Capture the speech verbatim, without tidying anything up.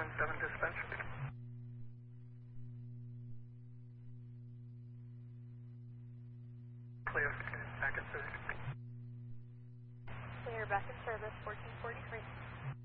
one seven dispatch. Clear. Back in service. Clear, back in service, fourteen forty-three.